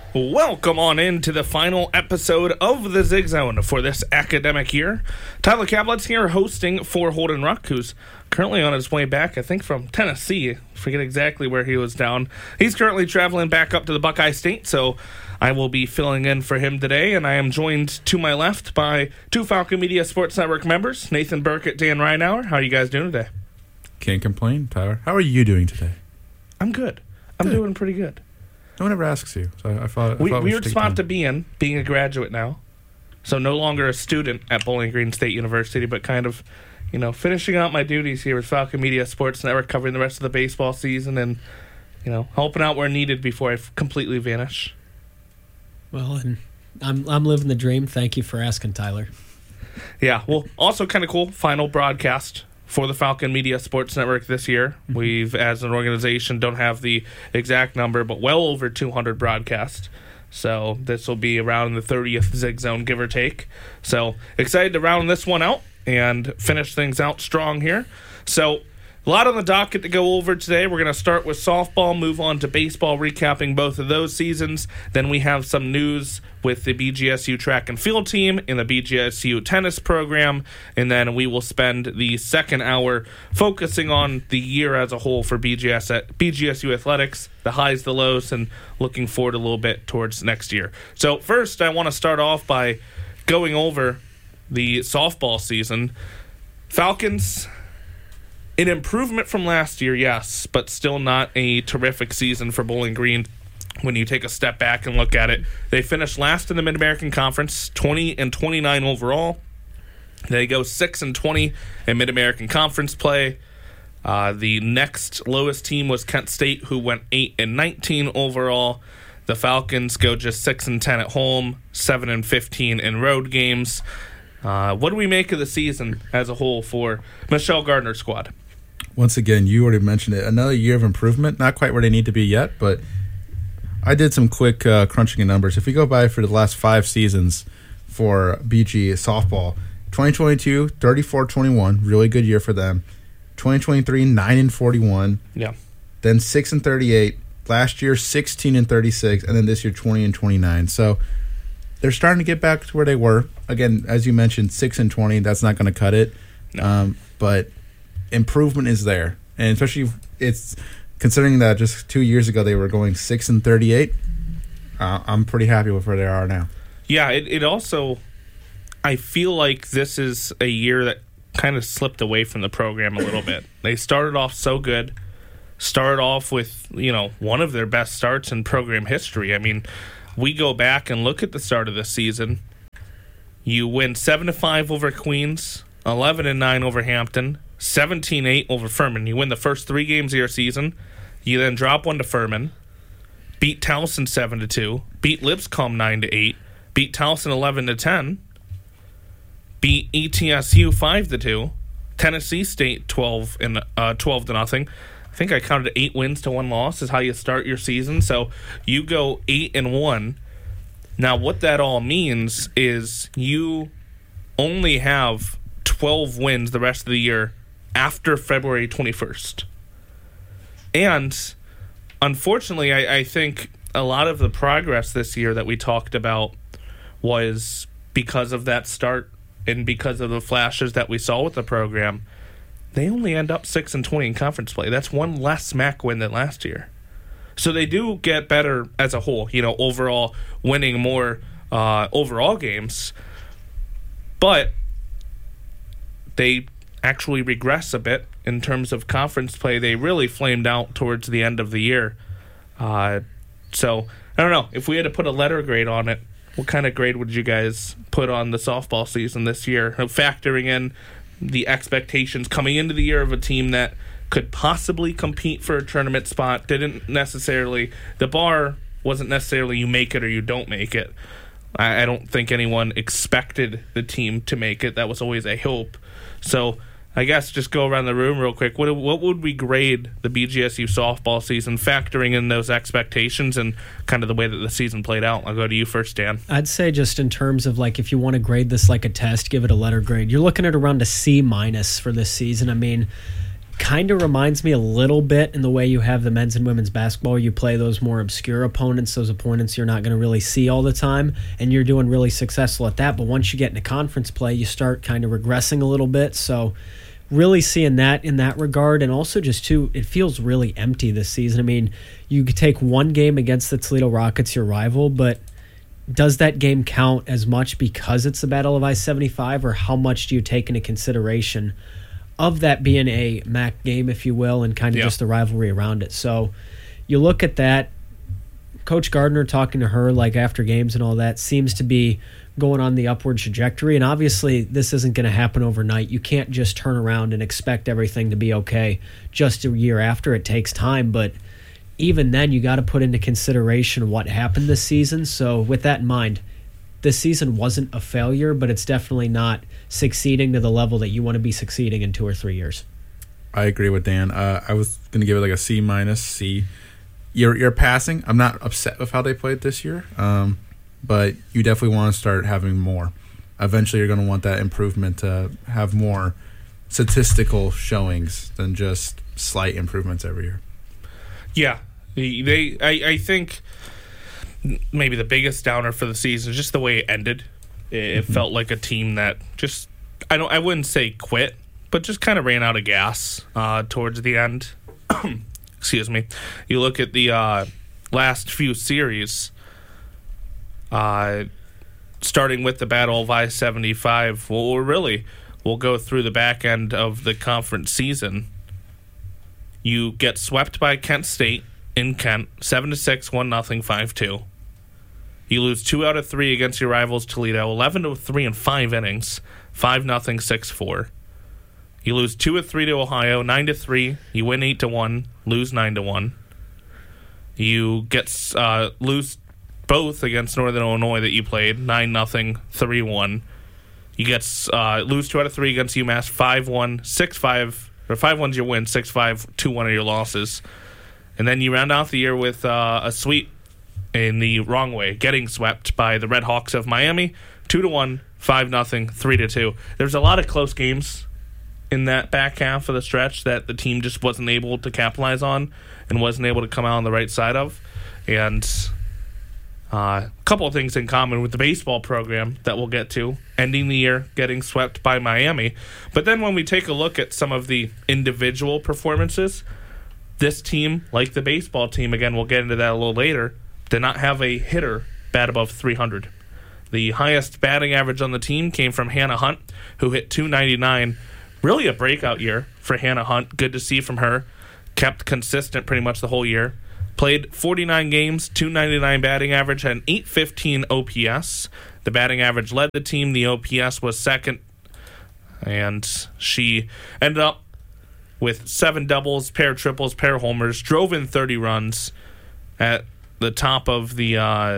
Welcome on into the final episode of the Zig Zone for this academic year. Tyler Kaplet's here hosting for Holden Ruck, who's currently on his way back, I think, from Tennessee. Forget exactly where he was down. He's currently traveling back up to the Buckeye State, so I will be filling in for him today, and I am joined to my left by two Falcon Media Sports Network members, Nathan Burkett, Dan Reinauer. How are you guys doing today? Can't complain, Tyler. How are you doing today? I'm good. I'm doing pretty good. No one ever asks you, so I thought weird spot to be in, being a graduate now. So no longer a student at Bowling Green State University, but kind of, finishing out my duties here with Falcon Media Sports Network, covering the rest of the baseball season and, helping out where needed before I completely vanish. Well, and I'm living the dream. Thank you for asking, Tyler. Yeah, well, also kind of cool, final broadcast for the Falcon Media Sports Network this year. We've, as an organization, don't have the exact number, but well over 200 broadcasts. So this will be around the 30th Zig Zone, give or take. So excited to round this one out and finish things out strong here. So a lot on the docket to go over today. We're going to start with softball, move on to baseball, recapping both of those seasons. Then we have some news with the BGSU track and field team and the BGSU tennis program. And then we will spend the second hour focusing on the year as a whole for BGSU athletics, the highs, the lows, and looking forward a little bit towards next year. So first, I want to start off by going over the softball season. Falcons, an improvement from last year, yes, but still not a terrific season for Bowling Green when you take a step back and look at it. They finished last in the Mid-American Conference, 20-29 overall. They go 6-20 in Mid-American Conference play. The next lowest team was Kent State, who went 8-19 overall. The Falcons go just 6-10 at home, 7-15 in road games. What do we make of the season as a whole for Michelle Gardner's squad? Once again, you already mentioned it. Another year of improvement. Not quite where they need to be yet, but I did some quick crunching of numbers. If we go by for the last 5 seasons for BG softball, 2022, 34-21, really good year for them. 2023, 9-41. Yeah. Then 6-38. Last year, 16-36, and then this year, 20-29. So they're starting to get back to where they were. Again, as you mentioned, 6-20. That's not going to cut it. No. But improvement is there, and especially it's considering that just 2 years ago they were going 6-38. I'm pretty happy with where they are now. Yeah, it also, I feel like this is a year that kind of slipped away from the program a little bit. They started off so good, started off with one of their best starts in program history. I mean, we go back and look at the start of the season. You win 7-5 over Queens, 11-9 over Hampton, 17-8 over Furman. You win the first 3 games of your season. You then drop one to Furman, beat Towson 7-2, beat Lipscomb 9-8, beat Towson 11-10, beat ETSU 5-2, Tennessee State 12-0. I think I counted 8 wins to 1 loss is how you start your season. So you go 8-1. Now what that all means is you only have 12 wins the rest of the year after February 21st. And unfortunately, I think a lot of the progress this year that we talked about was because of that start and because of the flashes that we saw with the program. They only end up 6-20 in conference play. That's 1 less MAC win than last year. So they do get better as a whole, overall winning more overall games. But they actually regress a bit in terms of conference play. They really flamed out towards the end of the year. So I don't know. If we had to put a letter grade on it, what kind of grade would you guys put on the softball season this year, factoring in the expectations coming into the year of a team that could possibly compete for a tournament spot? The bar wasn't necessarily you make it or you don't make it. I don't think anyone expected the team to make it. That was always a hope. So I guess just go around the room real quick. What would we grade the BGSU softball season, factoring in those expectations and kind of the way that the season played out? I'll go to you first, Dan. I'd say just in terms of if you want to grade this like a test, give it a letter grade. You're looking at around a C- for this season. I mean, kind of reminds me a little bit in the way you have the men's and women's basketball. You play those more obscure opponents, those opponents you're not going to really see all the time, and you're doing really successful at that. But once you get into conference play, you start kind of regressing a little bit. So really seeing that in that regard, and also just, too, it feels really empty this season. I mean, you could take one game against the Toledo Rockets, your rival, but does that game count as much because it's the Battle of I-75, or how much do you take into consideration of that being a MAC game, if you will, and kind of just the rivalry around it? So you look at that, Coach Gardner talking to her like after games and all that seems to be going on the upward trajectory, and obviously this isn't going to happen overnight. You can't just turn around and expect everything to be okay just a year after. It takes time, but even then you got to put into consideration what happened this season. So with that in mind, this season wasn't a failure, but it's definitely not succeeding to the level that you want to be succeeding in 2 or 3 years. I agree with Dan. I was going to give it like a C minus, C. You're passing. I'm not upset with how they played this year, but you definitely want to start having more. Eventually, you're going to want that improvement to have more statistical showings than just slight improvements every year. Yeah, I think maybe the biggest downer for the season is just the way it ended. It felt like a team that just I wouldn't say quit, but just kind of ran out of gas towards the end. Excuse me. You look at the last few series, starting with the Battle of I-75. We'll go through the back end of the conference season. You get swept by Kent State in Kent, 7-6, 1-0, 5-2. You lose 2 out of 3 against your rivals Toledo, 11-3 in 5 innings, 5-0, 6-4. You lose 2 of 3 to Ohio, 9-3. You win 8-1, lose 9-1. You get lose both against Northern Illinois that you played, 9-0, 3-1. You get lose 2 out of 3 against UMass, 5-1, 6-5. Or 5-1's your win, 6-5, 2-1 are your losses. And then you round out the year with a sweep in the wrong way, getting swept by the Red Hawks of Miami, 2-1, 5-0, 3-2. There's a lot of close games in that back half of the stretch that the team just wasn't able to capitalize on and wasn't able to come out on the right side of. And a couple of things in common with the baseball program that we'll get to, ending the year getting swept by Miami. But then when we take a look at some of the individual performances, this team, like the baseball team, again, we'll get into that a little later, did not have a hitter bat above 300. The highest batting average on the team came from Hannah Hunt, who hit .299. Really a breakout year for Hannah Hunt. Good to see from her. Kept consistent pretty much the whole year. Played 49 games, .299 batting average, had an .815 OPS. The batting average led the team. The OPS was second. And she ended up with 7 doubles, pair triples, pair homers, drove in 30 runs at the top of the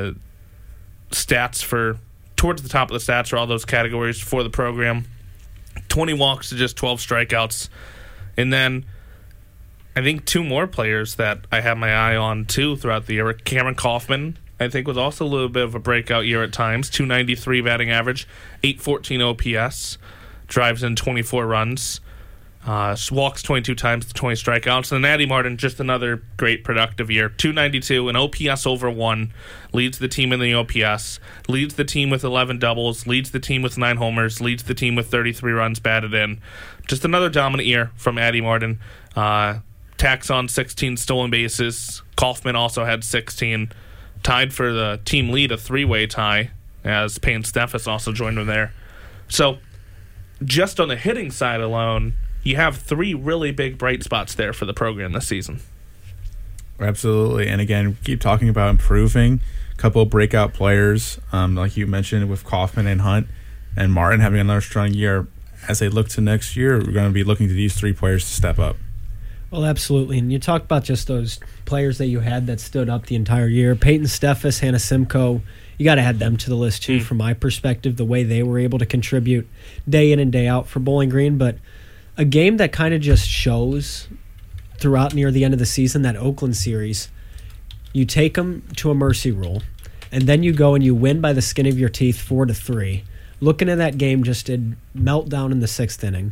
stats towards the top of the stats for all those categories for the program. 20 walks to just 12 strikeouts. And then I think 2 more players that I had my eye on, too, throughout the year. Cameron Kaufman, I think, was also a little bit of a breakout year at times. .293 batting average, .814 OPS, drives in 24 runs, walks 22 times to 20 strikeouts. And Addie Martin, just another great productive year. .292, an OPS over 1, leads the team in the OPS, leads the team with 11 doubles, leads the team with 9 homers, leads the team with 33 runs batted in. Just another dominant year from Addie Martin. Tacks on 16 stolen bases. Kaufman also had 16. Tied for the team lead, a 3-way tie, as Payne Steffes also joined him there. So, just on the hitting side alone, you have 3 really big bright spots there for the program this season. Absolutely. And again, keep talking about improving. A couple of breakout players, like you mentioned, with Kaufman and Hunt, and Martin having another strong year. As they look to next year, we're going to be looking to these 3 players to step up. Well, absolutely. And you talk about just those players that you had that stood up the entire year. Peyton Steffes, Hannah Simcoe, you got to add them to the list, too, from my perspective, the way they were able to contribute day in and day out for Bowling Green. But a game that kind of just shows throughout near the end of the season, that Oakland series, you take them to a mercy rule, and then you go and you win by the skin of your teeth 4-3. Looking at that game, just a meltdown in the 6th inning.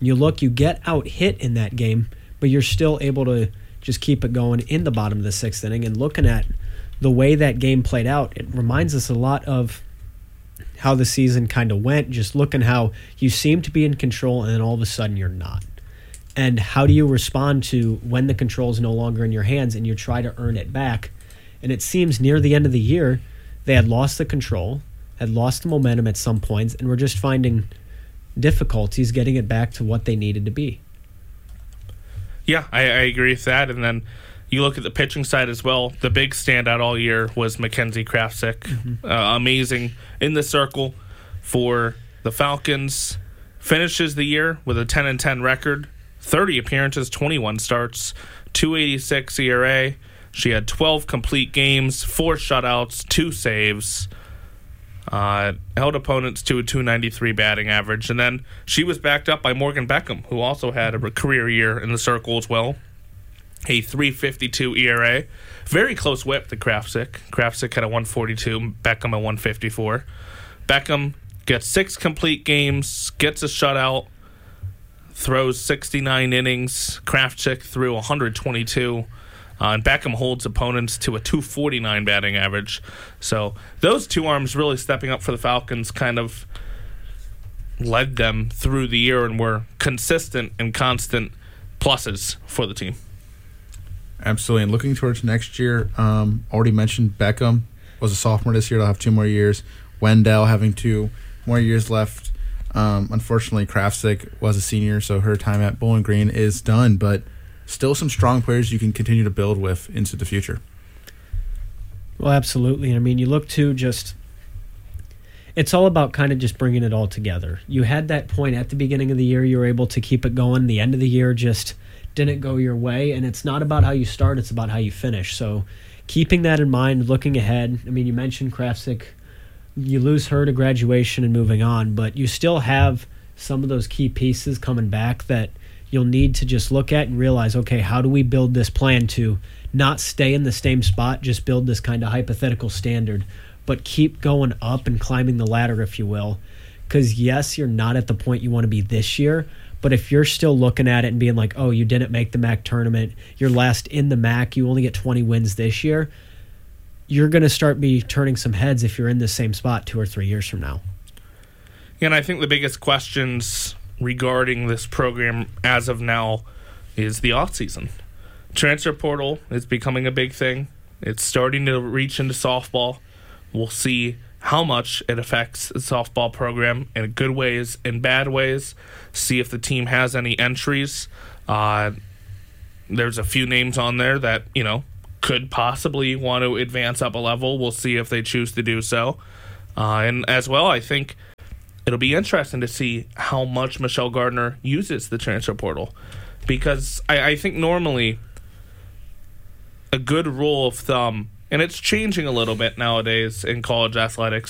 You look, you get out hit in that game, but you're still able to just keep it going in the bottom of the 6th inning. And looking at the way that game played out, it reminds us a lot of how the season kind of went, just looking how you seem to be in control and then all of a sudden you're not. And how do you respond to when the control is no longer in your hands and you try to earn it back? And it seems near the end of the year, they had lost the control, had lost the momentum at some points, and were just finding difficulties getting it back to what they needed to be. Yeah, I agree with that. And then you look at the pitching side as well. The big standout all year was Mackenzie Krafsick. Mm-hmm. Amazing in the circle for the Falcons. Finishes the year with a 10-10 record, 30 appearances, 21 starts, 2.86 ERA. She had 12 complete games, 4 shutouts, 2 saves. Held opponents to a 293 batting average. And then she was backed up by Morgan Beckham, who also had a career year in the circle as well. A 3.52 ERA. Very close whip to Krafsick. Krafsick had a 142, Beckham a 154. Beckham gets 6 complete games, gets a shutout, throws 69 innings. Krafsick threw 122. And Beckham holds opponents to a 249 batting average. So those two arms really stepping up for the Falcons kind of led them through the year and were consistent and constant pluses for the team. Absolutely. And looking towards next year, already mentioned Beckham was a sophomore this year. They'll have 2 more years. Wendell having 2 more years left. Unfortunately, Krafsick was a senior, so her time at Bowling Green is done. But still some strong players you can continue to build with into the future. Well, absolutely. I mean, you look to just, it's all about kind of just bringing it all together. You had that point at the beginning of the year, you were able to keep it going. The end of the year just didn't go your way, and it's not about how you start, it's about how you finish. So keeping that in mind, looking ahead, I mean, you mentioned Krafsick, you lose her to graduation and moving on, but you still have some of those key pieces coming back that you'll need to just look at and realize, okay, how do we build this plan to not stay in the same spot, just build this kind of hypothetical standard, but keep going up and climbing the ladder, if you will. Because, yes, you're not at the point you want to be this year, but if you're still looking at it and being like, oh, you didn't make the MAC tournament, you're last in the MAC, you only get 20 wins this year, you're going to start be turning some heads if you're in the same spot 2 or 3 years from now. And I think the biggest questions regarding this program as of now is the offseason. Transfer portal is becoming a big thing. It's starting to reach into softball. We'll see how much it affects the softball program in good ways and bad ways. See if the team has any entries. There's a few names on there that, could possibly want to advance up a level. We'll see if they choose to do so. And as well, I think it'll be interesting to see how much Michelle Gardner uses the transfer portal, because I think normally a good rule of thumb, and it's changing a little bit nowadays in college athletics,